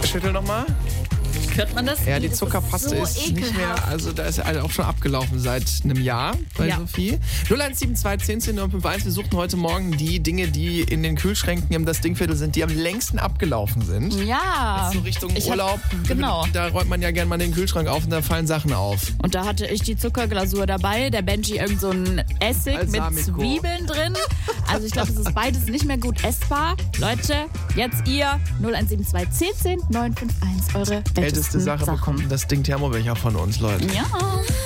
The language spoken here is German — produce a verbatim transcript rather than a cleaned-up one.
Schüttel nochmal. Hört man das? Ja, die Das Zuckerpaste so ist, ist nicht mehr, ekelhaft. also da ist ja auch schon abgelaufen seit einem Jahr bei Ja. Sophie. null eins sieben zwei zehn zehn neun fünf eins. Wir suchten heute Morgen die Dinge, die in den Kühlschränken im Das Dingviertel sind, die am längsten abgelaufen sind. Ja. So Richtung Ich hab- Urlaub. genau. Da räumt man ja gerne mal den Kühlschrank auf und da fallen Sachen auf. Und da hatte ich die Zuckerglasur dabei, der Benji irgend so ein Essig Balsamico. mit Zwiebeln drin. Also ich glaube, es ist beides nicht mehr gut essbar. Leute, jetzt ihr null eins sieben zwei zehn zehn neun fünf eins eure Älteste ältesten Sache Sachen. bekommt das Ding Thermobecher von uns, Leute. Ja.